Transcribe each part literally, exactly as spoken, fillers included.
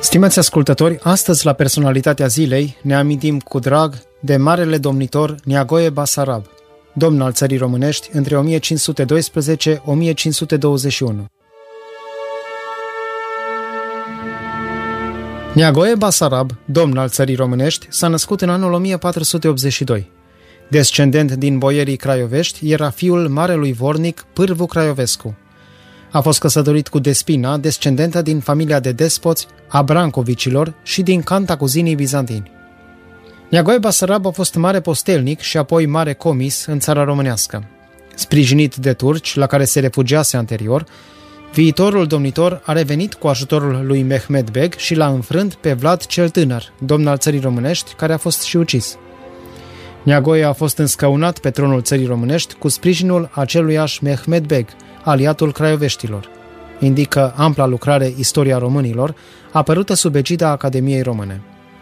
Stimați ascultători, astăzi la Personalitatea Zilei ne amintim cu drag de marele domnitor Neagoe Basarab, domn al țării românești între o mie cinci sute doisprezece - o mie cinci sute douăzeci și unu. Neagoe Basarab, domn al țării românești, s-a născut în anul o mie patru sute optzeci și doi. Descendent din boierii craiovești, era fiul marelui vornic Pârvu Craiovescu. A fost căsătorit cu Despina, descendentă din familia de despoți a Brancovicilor și din cantacuzinii bizantini. Neagoe Basarab a fost mare postelnic și apoi mare comis în țara românească. Sprijinit de turci, la care se refugiase anterior, viitorul domnitor a revenit cu ajutorul lui Mehmed Beg și l-a înfrânt pe Vlad cel Tânăr, domn al țării românești, care a fost și ucis. Neagoe a fost înscăunat pe tronul țării românești cu sprijinul aceluiași Mehmed Beg, aliatul craioveștilor. Indică ampla lucrare Istoria românilor, apărută sub egida Academiei Române.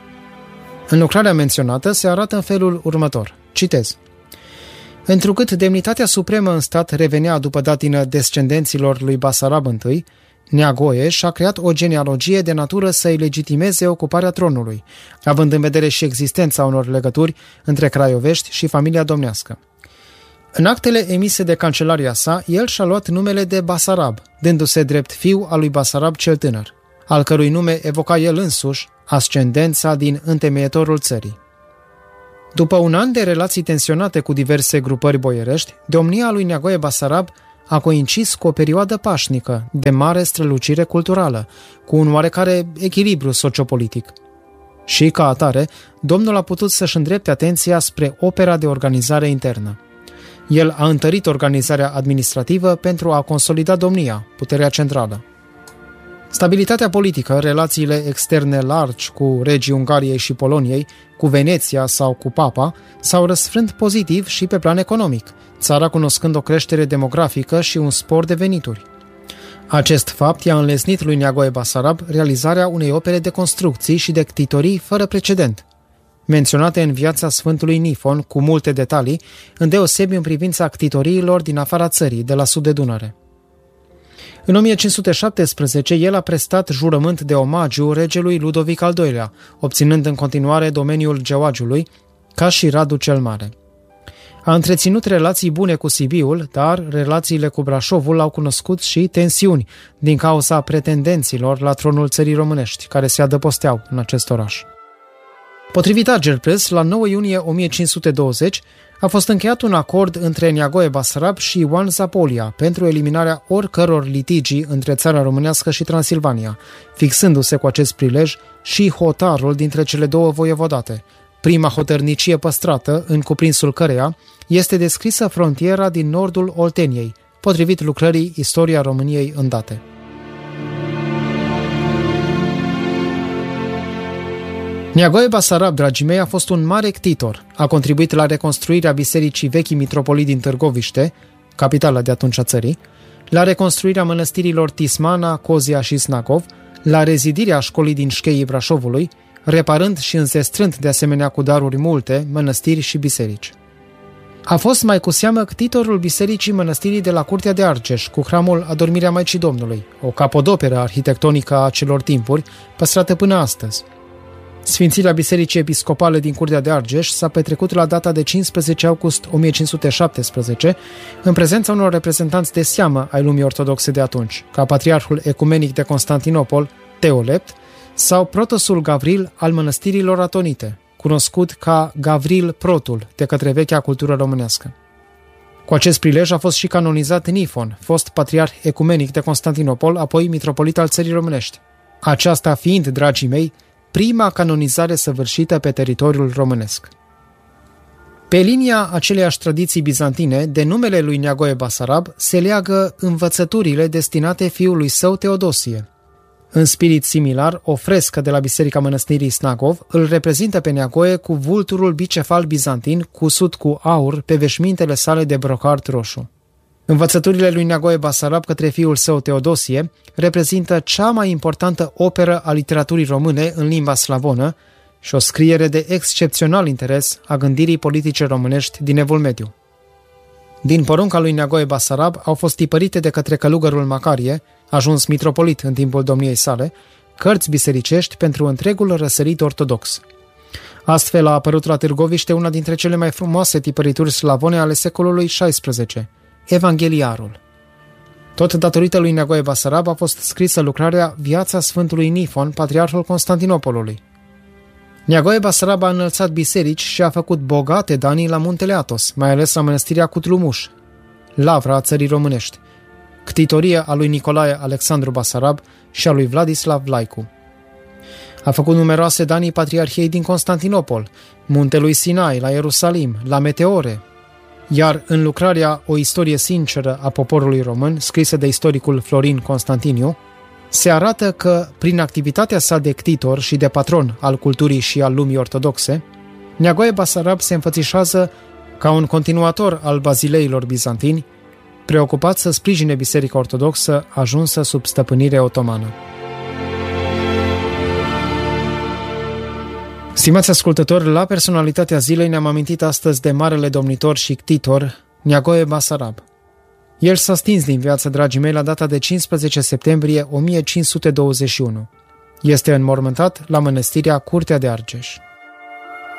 În lucrarea menționată se arată în felul următor. Citez. Întrucât demnitatea supremă în stat revenea după datină descendenților lui Basarab I, Neagoe și-a creat o genealogie de natură să-i legitimeze ocuparea tronului, având în vedere și existența unor legături între craiovești și familia domnească. În actele emise de cancelaria sa, el și-a luat numele de Basarab, dându-se drept fiu al lui Basarab cel Tânăr, al cărui nume evoca el însuși ascendența din întemeietorul țării. După un an de relații tensionate cu diverse grupări boierești, domnia lui Neagoe Basarab a coincis cu o perioadă pașnică, de mare strălucire culturală, cu un oarecare echilibru sociopolitic. Și, ca atare, domnul a putut să-și îndrepte atenția spre opera de organizare internă. El a întărit organizarea administrativă pentru a consolida domnia, puterea centrală. Stabilitatea politică, relațiile externe largi cu regii Ungariei și Poloniei, cu Veneția sau cu Papa, s-au răsfrânt pozitiv și pe plan economic, țara cunoscând o creștere demografică și un spor de venituri. Acest fapt i-a înlesnit lui Neagoe Basarab realizarea unei opere de construcții și de ctitorii fără precedent, menționate în viața Sfântului Nifon cu multe detalii, îndeosebi în privința ctitoriilor din afara țării, de la sud de Dunăre. În o mie cinci sute șaptesprezece, el a prestat jurământ de omagiu regelui Ludovic al doilea, obținând în continuare domeniul Geoagiului, ca și Radu cel Mare. A întreținut relații bune cu Sibiul, dar relațiile cu Brașovul au cunoscut și tensiuni din cauza pretendenților la tronul țării românești, care se adăposteau în acest oraș. Potrivit Agerpres, la nouă iunie o mie cinci sute douăzeci, a fost încheiat un acord între Neagoe Basarab și Ioan Zapolia pentru eliminarea oricăror litigii între țara românească și Transilvania, fixându-se cu acest prilej și hotarul dintre cele două voievodate, prima hotărnicie păstrată, în cuprinsul căreia este descrisă frontiera din nordul Olteniei, potrivit lucrării Istoria României în date. Neagoe Basarab, dragii mei, a fost un mare ctitor. A contribuit la reconstruirea bisericii vechii mitropolii din Târgoviște, capitala de atunci a țării, la reconstruirea mănăstirilor Tismana, Cozia și Snagov, la rezidirea școlii din Șcheii Brașovului, reparând și înzestrând de asemenea cu daruri multe mănăstiri și biserici. A fost mai cu seamă ctitorul bisericii mănăstirii de la Curtea de Argeș, cu hramul Adormirea Maicii Domnului, o capodoperă arhitectonică a acelor timpuri, păstrată până astăzi. Sfințirea Bisericii Episcopale din Curtea de Argeș s-a petrecut la data de cincisprezece august o mie cinci sute șaptesprezece, în prezența unor reprezentanți de seamă ai lumii ortodoxe de atunci, ca Patriarhul Ecumenic de Constantinopol, Teolept, sau protosul Gavril al mănăstirilor atonite, cunoscut ca Gavril Protul de către vechea cultură românească. Cu acest prilej a fost și canonizat Nifon, fost Patriarh Ecumenic de Constantinopol, apoi mitropolit al țării românești. Aceasta fiind, dragii mei, prima canonizare săvârșită pe teritoriul românesc. Pe linia aceleiași tradiții bizantine, de numele lui Neagoe Basarab se leagă învățăturile destinate fiului său Teodosie. În spirit similar, o frescă de la Biserica Mănăstirii Snagov îl reprezintă pe Neagoe cu vulturul bicefal bizantin cusut cu aur pe veșmintele sale de brocart roșu. Învățăturile lui Neagoe Basarab către fiul său Teodosie reprezintă cea mai importantă operă a literaturii române în limba slavonă și o scriere de excepțional interes a gândirii politice românești din Evul Mediu. Din porunca lui Neagoe Basarab au fost tipărite de către călugărul Macarie, ajuns mitropolit în timpul domniei sale, cărți bisericești pentru întregul răsărit ortodox. Astfel a apărut la Târgoviște una dintre cele mai frumoase tipărituri slavone ale secolului șaisprezece, Evangheliarul. Tot datorită lui Neagoe Basarab a fost scrisă lucrarea Viața Sfântului Nifon, patriarhul Constantinopolului. Neagoe Basarab a înălțat biserici și a făcut bogate danii la muntele Athos, mai ales la mănăstirea Cutrumuș, lavra a țării românești, ctitorie a lui Nicolae Alexandru Basarab și a lui Vladislav Laicu. A făcut numeroase danii patriarhiei din Constantinopol, muntelui Sinai, la Ierusalim, la Meteore, iar în lucrarea O istorie sinceră a poporului român, scrisă de istoricul Florin Constantiniu, se arată că, prin activitatea sa de ctitor și de patron al culturii și al lumii ortodoxe, Neagoe Basarab se înfățișează ca un continuator al bazileilor bizantini, preocupat să sprijine Biserica Ortodoxă ajunsă sub stăpânire otomană. Stimați ascultători, la Personalitatea Zilei ne-am amintit astăzi de marele domnitor și ctitor Neagoe Basarab. El s-a stins din viață, dragii mei, la data de cincisprezece septembrie o mie cinci sute douăzeci și unu. Este înmormântat la mănăstirea Curtea de Argeș.